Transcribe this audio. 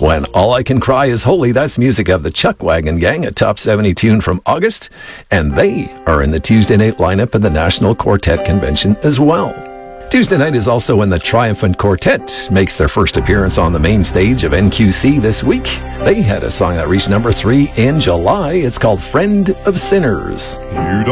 When All I Can Cry Is Holy, that's music of the Chuckwagon Gang, a top 70 tune from August, and they are in the Tuesday night lineup at the National Quartet Convention as well. Tuesday night is also when the Triumphant Quartet makes their first appearance on the main stage of NQC this week. They had a song that reached number 3 in July. It's called Friend of Sinners.